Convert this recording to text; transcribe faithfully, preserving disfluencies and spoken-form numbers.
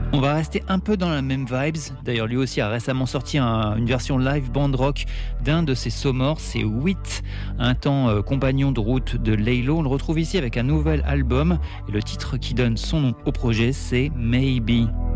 On va rester un peu dans la même vibes. D'ailleurs, lui aussi a récemment sorti un, une version live band rock d'un de ses Somors, c'est Wheat, un temps euh, compagnon de route de Laylo. On le retrouve ici avec un nouvel album et le titre qui donne son nom au projet, c'est Maybe.